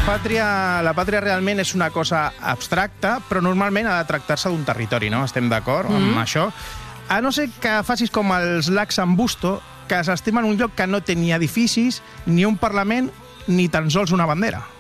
pàtria realment és una cosa abstracta, però normalment ha de tractar-se d'un territori, no? Estem d'acord amb això? A no ser que facis com els lacs en Busto, que s'estimen un lloc que no té ni edificis, ni un parlament, ni tan sols una bandera.